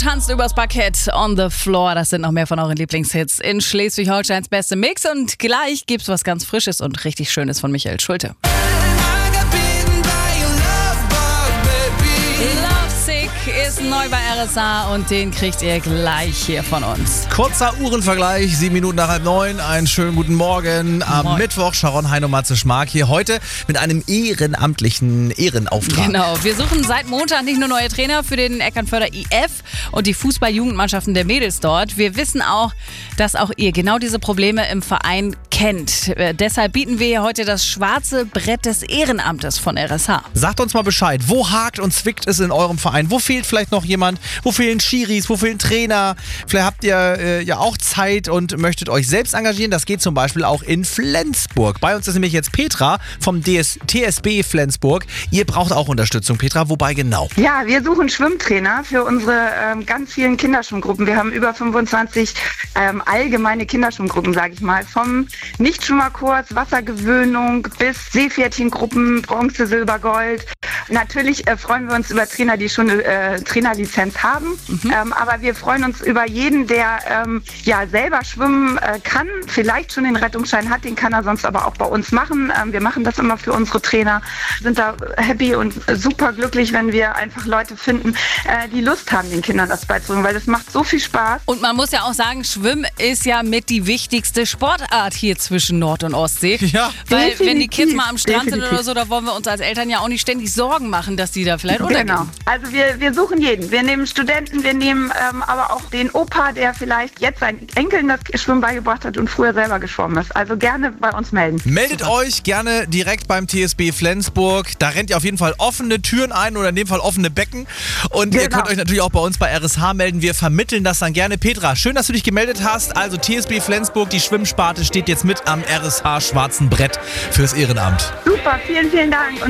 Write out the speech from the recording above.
tanzt übers Parkett on the floor. Das sind noch mehr von euren Lieblingshits in Schleswig-Holsteins beste Mix. Und gleich gibt's was ganz Frisches und richtig Schönes von Michael Schulte. Ist neu bei RSA und den kriegt ihr gleich hier von uns. Kurzer Uhrenvergleich, 7 Minuten nach 8:30. Einen schönen guten Morgen. Am Mittwoch, Sharon Heino, Matze Schmark hier heute mit einem ehrenamtlichen Ehrenauftrag. Genau, wir suchen seit Montag nicht nur neue Trainer für den Eckernförder IF und die Fußball-Jugendmannschaften der Mädels dort. Wir wissen auch, dass auch ihr genau diese Probleme im Verein kennt. Deshalb bieten wir hier heute das schwarze Brett des Ehrenamtes von RSH. Sagt uns mal Bescheid, wo hakt und zwickt es in eurem Verein? Wo fehlt vielleicht noch jemand? Wo fehlen Schiris? Wo fehlen Trainer? Vielleicht habt ihr ja auch Zeit und möchtet euch selbst engagieren. Das geht zum Beispiel auch in Flensburg. Bei uns ist nämlich jetzt Petra vom TSB Flensburg. Ihr braucht auch Unterstützung, Petra. Wobei genau? Ja, wir suchen Schwimmtrainer für unsere ganz vielen Kinderschwimmgruppen. Wir haben über 25 allgemeine Kinderschwimmgruppen, sage ich mal. Vom Nichtschwimmerkurs, Wassergewöhnung bis Seepferdchengruppen, Bronze, Silber, Gold. Natürlich freuen wir uns über Trainer, die schon eine Trainerlizenz haben. Aber wir freuen uns über jeden, der selber schwimmen kann, vielleicht schon den Rettungsschein hat, den kann er sonst aber auch bei uns machen. Wir machen das immer für unsere Trainer, sind da happy und super glücklich, wenn wir einfach Leute finden, die Lust haben, den Kindern das beizubringen, weil das macht so viel Spaß. Und man muss ja auch sagen, Schwimmen ist ja mit die wichtigste Sportart hier zwischen Nord- und Ostsee. Ja. Weil wenn die Kids mal am Strand sind oder so, da wollen wir uns als Eltern ja auch nicht ständig Sorgen machen, dass die da vielleicht untergehen. Genau. Also wir suchen jeden. Wir nehmen Studenten, wir nehmen aber auch den Opa, der vielleicht jetzt seinen Enkeln das Schwimmen beigebracht hat und früher selber geschwommen ist. Also gerne bei uns melden. Meldet euch gerne direkt beim TSB Flensburg. Da rennt ihr auf jeden Fall offene Türen ein oder in dem Fall offene Becken. Und ihr könnt euch natürlich auch bei uns bei RSH melden. Wir vermitteln das dann gerne. Petra, schön, dass du dich gemeldet hast. Also TSB Flensburg, die Schwimmsparte steht jetzt mit am RSH schwarzen Brett fürs Ehrenamt. Super, vielen, vielen Dank.